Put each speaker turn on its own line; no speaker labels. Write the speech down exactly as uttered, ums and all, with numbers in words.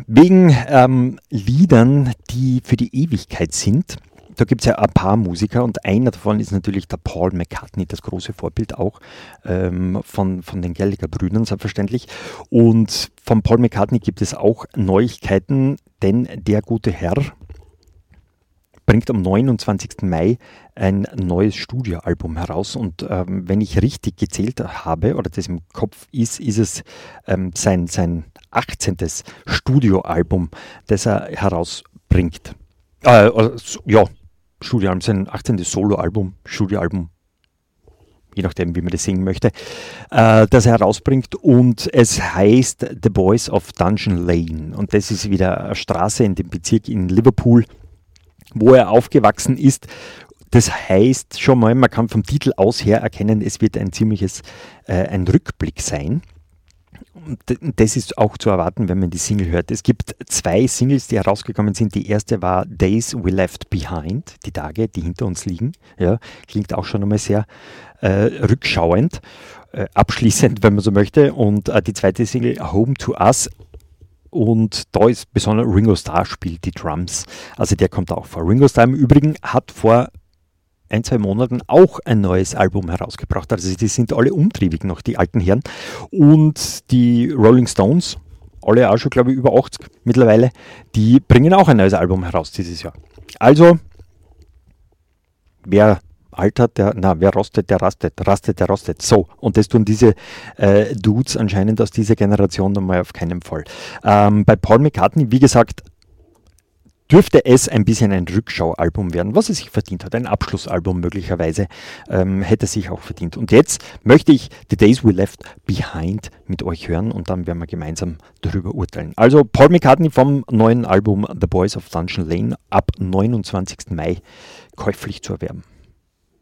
wegen ähm, Liedern, die für die Ewigkeit sind. Da gibt es ja ein paar Musiker und einer davon ist natürlich der Paul McCartney, das große Vorbild auch ähm, von, von den Gallagher-Brüdern, selbstverständlich. Und von Paul McCartney gibt es auch Neuigkeiten, denn der gute Herr bringt am neunundzwanzigsten Mai ein neues Studioalbum heraus und ähm, wenn ich richtig gezählt habe oder das im Kopf ist, ist es ähm, sein, sein achtzehntes Studioalbum, das er herausbringt. Äh, also, ja, Studioalbum, sein achtzehntes Soloalbum, Studioalbum, je nachdem, wie man das singen möchte, äh, das er herausbringt und es heißt The Boys of Dungeon Lane und das ist wieder eine Straße in dem Bezirk in Liverpool, wo er aufgewachsen ist. Das heißt schon mal, man kann vom Titel aus her erkennen, es wird ein ziemliches, äh, ein Rückblick sein. Und das ist auch zu erwarten, wenn man die Single hört. Es gibt zwei Singles, die herausgekommen sind. Die erste war Days We Left Behind, die Tage, die hinter uns liegen. Ja, klingt auch schon einmal sehr äh, rückschauend, äh, abschließend, wenn man so möchte. Und äh, die zweite Single, Home to Us. Und da ist besonders Ringo Starr spielt die Drums. Also der kommt auch vor. Ringo Starr im Übrigen hat vor ein, zwei Monaten auch ein neues Album herausgebracht. Also die sind alle umtriebig noch, die alten Herren. Und die Rolling Stones, alle auch schon, glaube ich, über achtzig mittlerweile, die bringen auch ein neues Album heraus dieses Jahr. Also, wer altert, der, na, wer rostet, der rastet, rastet, der rostet. So, und das tun diese äh, Dudes anscheinend aus dieser Generation nochmal auf keinen Fall. Ähm, bei Paul McCartney, wie gesagt, dürfte es ein bisschen ein Rückschaualbum werden, was es sich verdient hat. Ein Abschlussalbum möglicherweise ähm, hätte es sich auch verdient. Und jetzt möchte ich The Days We Left Behind mit euch hören und dann werden wir gemeinsam darüber urteilen. Also Paul McCartney vom neuen Album The Boys of Dungeon Lane ab neunundzwanzigsten Mai käuflich zu erwerben.